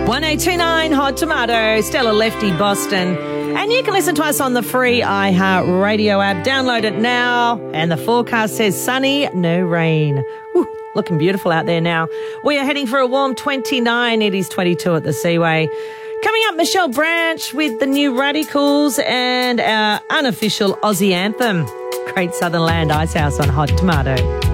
1029 Hot Tomato, Stella Lefty, Boston. And you can listen to us on the free iHeart Radio app. Download it now. And the forecast says sunny, no rain. Whew, looking beautiful out there now. We are heading for a warm 29. It is 22 at the Seaway. Coming up, Michelle Branch with the New Radicals and our unofficial Aussie anthem. Great Southern Land Icehouse on Hot Tomato.